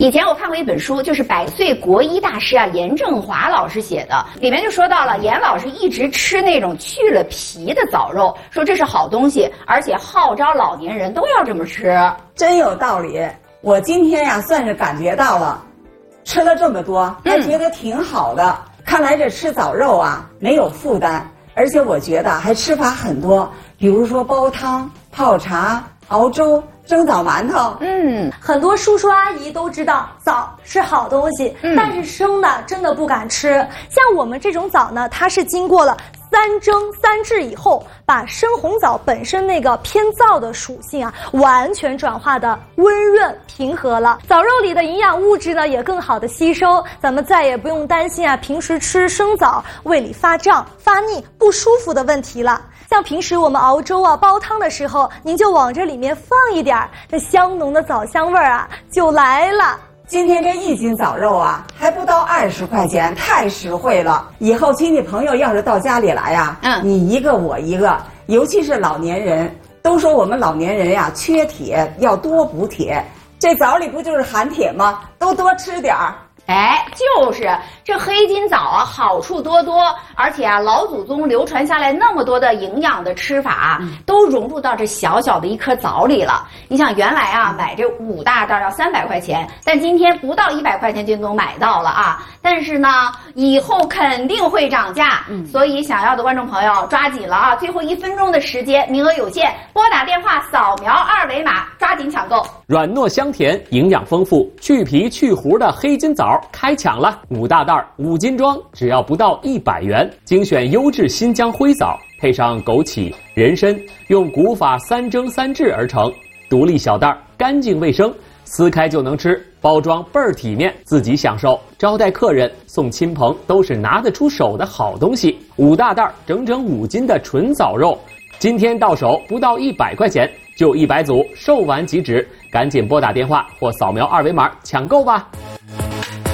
以前我看过一本书，就是百岁国医大师严正华老师写的，里面就说到了严老师一直吃那种去了皮的枣肉，说这是好东西，而且号召老年人都要这么吃。 真有道理，我今天算是感觉到了，吃了这么多，还觉得挺好的。看来这吃枣肉没有负担，而且我觉得还吃法很多，比如说煲汤、泡茶、熬粥、蒸枣馒头。 很多叔叔阿姨都知道枣是好东西，但是生的真的不敢吃。像我们这种枣呢，它是经过了3蒸3制以后，把生红枣本身那个偏燥的属性完全转化的温润平和了。枣肉里的营养物质呢也更好的吸收，咱们再也不用担心平时吃生枣胃里发胀、发腻、不舒服的问题了。像平时我们熬粥煲汤的时候，您就往这里面放一点，这香浓的枣香味就来了。 今天这1斤枣肉还不到20块钱，太实惠了。以后亲戚朋友要是到家里来你一个我一个，尤其是老年人，都说我们老年人缺铁，要多补铁。这枣里不就是含铁吗？都多吃点儿。 就是这黑金枣好处多多，而且老祖宗流传下来那么多的营养的吃法都融入到这小小的一颗枣里了。你想原来买这5大袋要300块钱，但今天不到100块钱就能买到了但是呢，以后肯定会涨价，所以想要的观众朋友抓紧了最后1分钟的时间，名额有限，拨打电话扫描2维码，抓紧抢购。 软糯香甜，营养丰富，去皮去核的黑金枣开抢了！5大袋5斤装，只要不到100元。精选优质新疆灰枣，配上枸杞、人参，用古法3蒸3制而成。独立小袋，干净卫生，撕开就能吃，包装倍儿体面，自己享受，招待客人、送亲朋都是拿得出手的好东西。5大袋，整整5斤的纯枣肉，今天到手不到100块钱，就100组，售完即止，赶紧拨打电话或扫描2维码抢购吧。